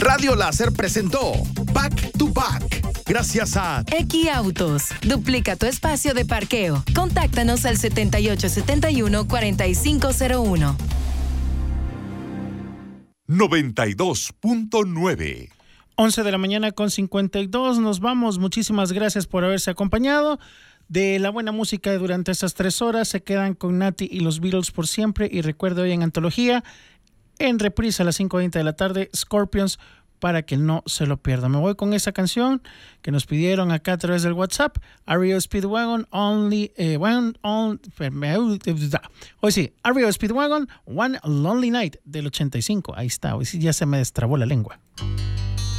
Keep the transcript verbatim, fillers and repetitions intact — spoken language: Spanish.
Radio Láser presentó Back to Back. Gracias a X Autos. Duplica tu espacio de parqueo. Contáctanos al setenta y ocho setenta y uno cuarenta y cinco cero uno. noventa y dos punto nueve. once de la mañana con cincuenta y dos. Nos vamos. Muchísimas gracias por haberse acompañado. De la buena música durante estas tres horas se quedan con Nati y los Beatles por siempre. Y recuerde, hoy en Antología, en reprise a las cinco veinte de la tarde, Scorpions, para que no se lo pierda. Me voy con esa canción que nos pidieron acá a través del WhatsApp. R E O Speedwagon, Only eh, one, on, hoy sí, R E O Speedwagon, One Lonely Night del ochenta y cinco. Ahí está, hoy sí ya se me destrabó la lengua.